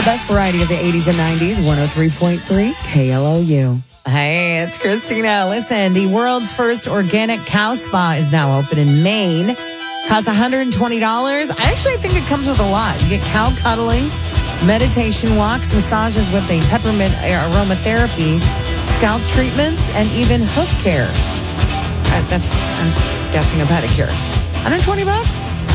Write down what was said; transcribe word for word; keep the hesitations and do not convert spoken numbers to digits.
The best variety of the eighties and nineties, one oh three point three K L O U. Hey, it's Christina. Listen, the world's first organic cow spa is now open in Maine. Costs one hundred twenty dollars. I actually think it comes with a lot. You get cow cuddling, meditation walks, massages with a peppermint aromatherapy, scalp treatments, and even hoof care. Uh, that's, I'm guessing, a pedicure. one hundred twenty bucks?